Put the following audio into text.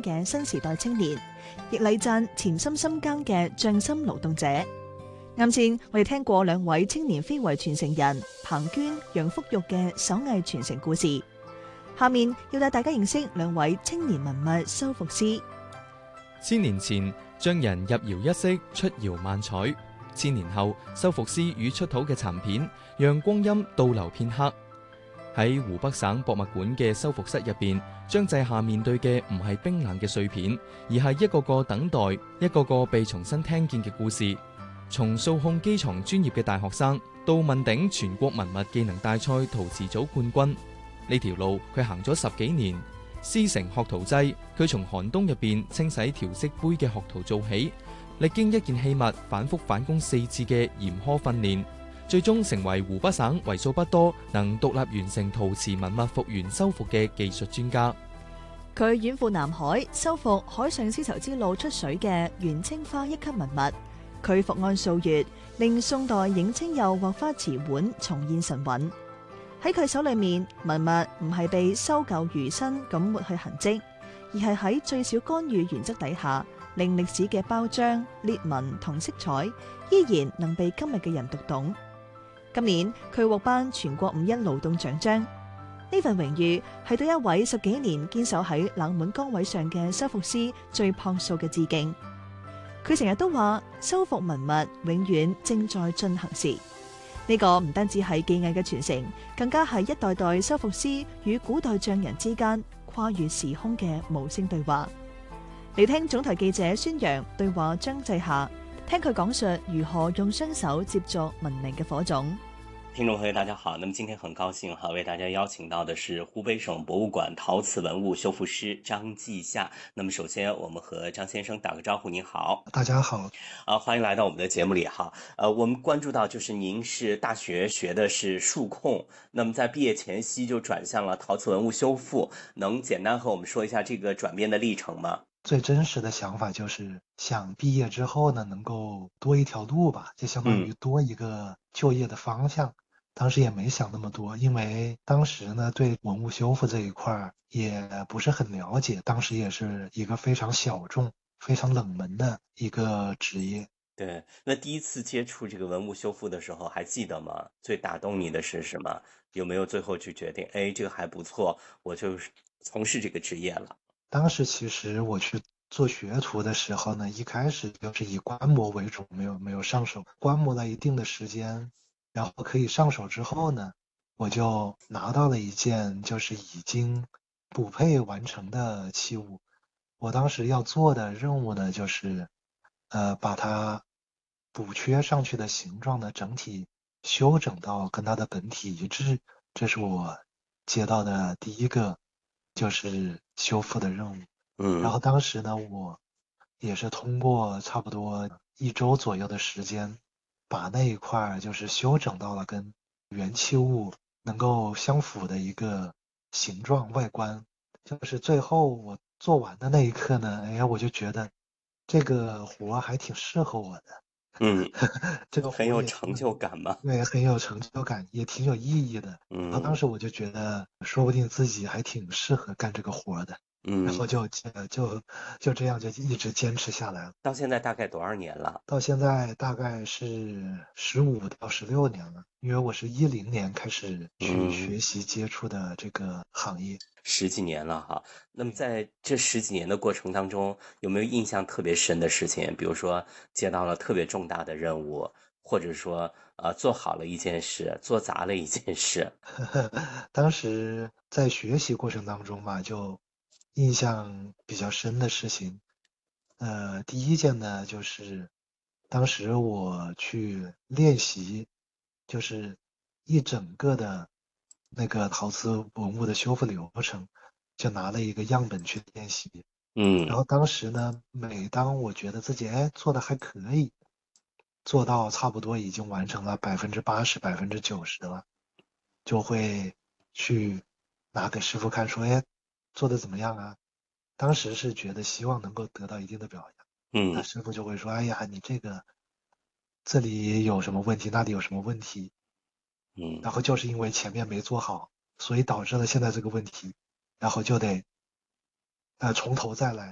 嘅新時代青年，亦禮讚潛心深耕嘅匠心勞動者。啱先我哋聽過兩位青年非遺傳承人彭娟、楊福玉嘅手藝傳承故事，下面要帶大家認識兩位青年文物修復師。 千年前，匠人入窯一式，出窯萬彩；千年後，修復師與出土嘅殘片，讓光陰倒流片刻。喺湖北省博物館嘅修復室入邊，張祭夏面對嘅唔係冰冷嘅碎片，而係一個個等待、一個個被重新聽見嘅故事。從數控機床專業嘅大學生，到問鼎全國文物技能大賽陶瓷組冠軍，呢條路佢行咗10幾年。師承學徒制，佢從寒冬入邊清洗調色杯嘅學徒做起，歷經一件器物反覆返工4次嘅嚴苛訓練，最終成為湖北省為數不多能獨立完成陶瓷文物復原修復嘅技術專家。 佢遠赴南海修復海上絲綢之路出水嘅元青花1級文物。佢伏案數月，令宋代影青釉畫花瓷碗重現神韻。喺佢手裏面，文物唔係被修舊如新咁抹去痕跡，而係喺最少干預原則底下，令歷史嘅包裝、裂紋同色彩依然能被今日嘅人讀懂。今年佢獲頒全國5·1勞動獎章，呢份榮譽係對一位10幾年堅守喺冷門崗位上嘅修復師最樸素嘅致敬。佢成日都話，修復文物永遠正在進行時。呢個唔單止係技藝嘅傳承，更加係一代代修復師與古代匠人之間跨越時空嘅無聲對話。嚟聽總台記者孫陽對話張祭夏，聽佢講述如何用雙手接續文明嘅火種。 聽眾朋友大家好，那麼今天很高興為大家邀請到的是湖北省博物館陶瓷文物修復師張祭夏。那麼首先我們和張先生打個招呼。您好。 大家好。 歡迎來到我們的節目裡哈。我們關注到就是您是大學學的是數控，那麼在畢業前夕就轉向了陶瓷文物修復，能簡單和我們說一下這個轉變的歷程嗎？ 最真實的想法就是想畢業之後呢，能夠多一條路吧，就相當於多一個就業的方向。當時也沒想那麼多，因為當時呢對文物修復這一塊也不是很了解，當時也是一個非常小眾、非常冷門的一個職業。 對，那第一次接觸這個文物修復的時候，還記得嗎？最打動你的是什麼？有沒有最後去決定，哎，這個還不錯，我就從事這個職業了？當時其實我去做學徒的時候呢，一開始就是以觀摩為主，沒有上手，觀摩了一定的時間。然後可以上手之後呢，我就拿到了一件就是已經補配完成的器物。我當時要做的任務呢，就是把它補缺上去的形狀呢，整體修整到跟它的本體一致。這是我接到的第一個就是修復的任務。然後當時呢，我也是通過差不多1周左右的時間，把那一塊就是修整到了跟原器物能夠相符的一個形狀外觀。就是最後我做完的那一刻呢，哎呀，我就覺得這個活還挺適合我的。這個很有成就感嘛。 對，很有成就感，也挺有意義的。然後當時我就覺得，說不定自己還挺適合幹這個活的。然後就這樣就一直堅持下來了。 到現在大概多少年了？ 到現在大概是15到16年了，因為我是10年開始去學習接觸的這個行業。 10幾年了哈。那麼在這10幾年的過程當中，有沒有印象特別深的事情？比如說接到了特別重大的任務，或者說做好了一件事，做砸了一件事。 當時在學習過程當中嘛，就印象比較深的事情，第一件呢，就是當時我去練習，就是一整個的那個陶瓷文物的修復流程，就拿了一個樣本去練習。然後當時呢，每當我覺得自己做的還可以，做到差不多已經完成了80%、90%了，就會去拿給師傅看，說做的怎麼樣啊？當時是覺得希望能夠得到一定的表揚。那師傅就會說，哎呀，你這裡有什麼問題，那裡有什麼問題。然後就是因為前面沒做好，所以導致了現在這個問題，然後就得從頭再來。